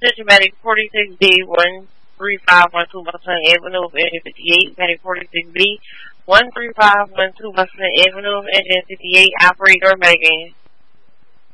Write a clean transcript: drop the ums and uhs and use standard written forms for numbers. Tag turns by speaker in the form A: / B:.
A: attention, Medic 46B, 13512 Westland Avenue, Engine 58, Medic 46B, 13512 Westland Avenue, Engine 58, operator, Medic.